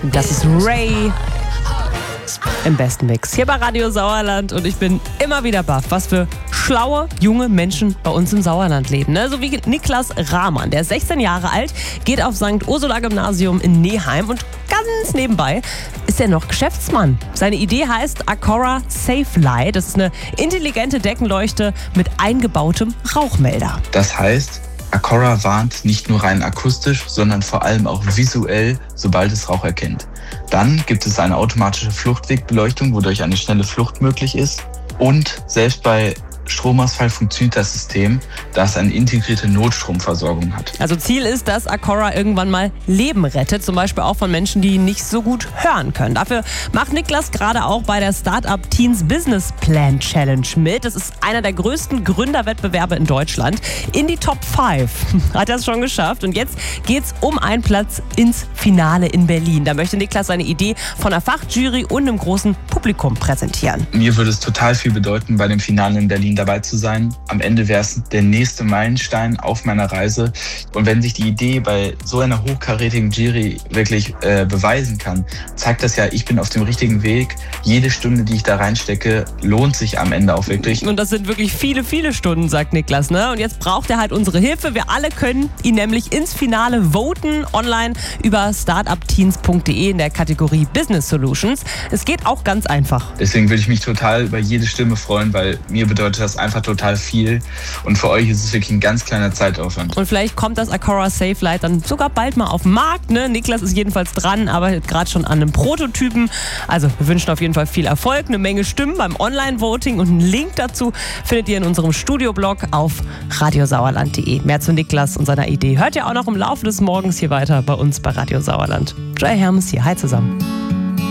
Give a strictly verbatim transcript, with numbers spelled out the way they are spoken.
Das ist Ray im besten Mix hier bei Radio Sauerland und ich bin immer wieder baff, was für schlaue, junge Menschen bei uns im Sauerland leben. Ne? So wie Niklas Rahmann, der ist sechzehn Jahre alt, geht auf Sankt Ursula Gymnasium in Neheim und ganz nebenbei ist er noch Geschäftsmann. Seine Idee heißt Acora Safe Light. Das ist eine intelligente Deckenleuchte mit eingebautem Rauchmelder. Das heißt, Acora warnt nicht nur rein akustisch, sondern vor allem auch visuell, sobald es Rauch erkennt. Dann gibt es eine automatische Fluchtwegbeleuchtung, wodurch eine schnelle Flucht möglich ist. Und selbst bei Stromausfall funktioniert das System, da es eine integrierte Notstromversorgung hat. Also Ziel ist, dass Acora irgendwann mal Leben rettet, zum Beispiel auch von Menschen, die nicht so gut hören können. Dafür macht Niklas gerade auch bei der Startup Teens Business Plan Challenge mit. Das ist einer der größten Gründerwettbewerbe in Deutschland. In die Top fünf hat er es schon geschafft und jetzt geht es um einen Platz ins Finale in Berlin. Da möchte Niklas seine Idee von einer Fachjury und einem großen Publikum präsentieren. Mir würde es total viel bedeuten, bei dem Finale in Berlin dabei zu sein. Am Ende wäre es der nächste Meilenstein auf meiner Reise. Und wenn sich die Idee bei so einer hochkarätigen Jury wirklich äh, beweisen kann, zeigt das ja, ich bin auf dem richtigen Weg. Jede Stunde, die ich da reinstecke, lohnt sich am Ende auch wirklich. Und das sind wirklich viele, viele Stunden, sagt Niklas. Ne? Und jetzt braucht er halt unsere Hilfe. Wir alle können ihn nämlich ins Finale voten, online über startupteens punkt de in der Kategorie Business Solutions. Es geht auch ganz einfach. Deswegen würde ich mich total über jede Stimme freuen, weil mir bedeutet das einfach total viel. Und für euch ist es wirklich ein ganz kleiner Zeitaufwand. Und vielleicht kommt das Acora Safe Light dann sogar bald mal auf den Markt. Ne? Niklas ist jedenfalls dran, arbeitet gerade schon an einem Prototypen. Also wir wünschen auf jeden Fall viel Erfolg, eine Menge Stimmen beim Online-Voting und einen Link dazu findet ihr in unserem Studioblog auf radiosauerland punkt de. Mehr zu Niklas und seiner Idee hört ihr auch noch im Laufe des Morgens hier weiter bei uns bei Radio Sauerland. Jay Hermes hier, hi zusammen.